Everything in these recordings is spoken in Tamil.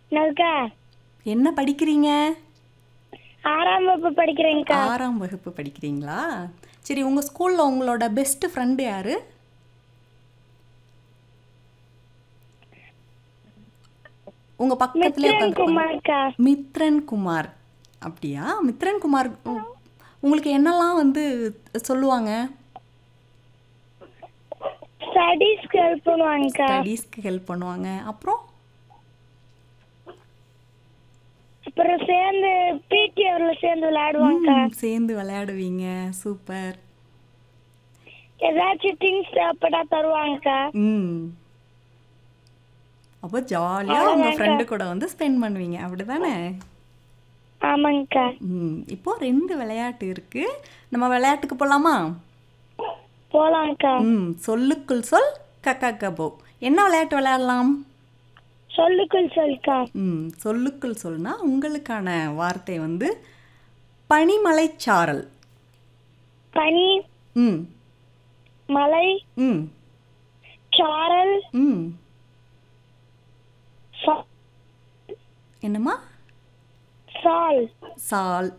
நல்கா என்ன படிக்கிறீங்க? 6ஆம் வகுப்பு படிக்கிறேன்க்கா. 6ஆம் வகுப்பு படிக்கிறீங்களா? சரி, உங்க ஸ்கூல்ல உங்களோட பெஸ்ட் ஃப்ரெண்ட் யாரு? உங்க பக்கத்திலே மித்ரன் உட்காந்துருப்பாங்க. குமார்க்கா. மித்ரன் குமார். அப்படியா? மித்ரன் குமார் உங்களுக்கு என்னெல்லாம் வந்து சொல்லுவாங்க? ஸ்டடீஸ்க்கு ஹெல்ப் பண்ணுவாங்கக்கா. ஸ்டடீஸ்க்கு ஹெல்ப் பண்ணுவாங்க. அப்புறம் அப்புறம் சேர்ந்து பிடி அவர்ல சேர்ந்து விளையாடுவாங்கக்கா. சேர்ந்து விளையாடுவீங்க. சூப்பர். ஏதாச்சும் திங்ஸ் தேவைப்பட்டா தருவாங்கக்கா. ம் அப்போ ஜாலியாக உங்கள் அவ்வளோதான்க்கா. ஃப்ரெண்டு கூட வந்து ஸ்பெண்ட் பண்ணுவீங்க, அப்படிதானே? ஆமாங்கக்கா. இப்போ 2 விளையாட்டு இருக்கு. நம்ம விளையாட்டுக்கு போகலாமா? போலாம்க்கா. சொல்லுக்குள் சொல் கக்கா கபோ. என்ன விளையாட்டு விளையாடலாம்? சொல்லுக்குள் சொல்லுக்கா. சொல்லுக்குள் சொல்னா உங்களுக்கான வார்த்தை வந்து பனிமலைச்சாரல். பனி, ம் மலை, ம் சாரல், ம் சா- என்னம்மா? சால், சால்.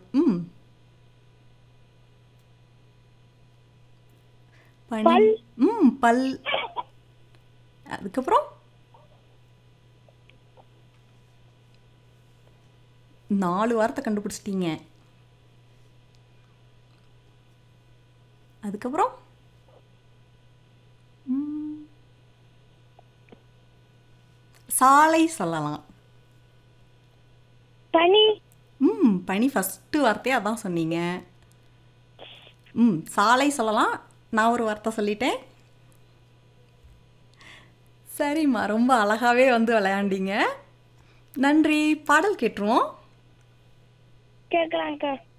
பனி. பல். பல். அதுக்கப்புறம் 4 வார்த்தை கண்டுபிடிச்சிட்டீங்க. அதுக்கப்புறம் சாலை சொல்லலாம். பனி, பனி ஃபஸ்ட்டு வார்த்தையே அதான் சொன்னீங்க. சாலை சொல்லலாம். நான் ஒரு வார்த்தை சொல்லிட்டேன். சரிம்மா, ரொம்ப அழகாகவே வந்து விளையாண்டீங்க. நன்றி. பாடல் கேட்டுருவோம். கேட்கலாம்க்கா.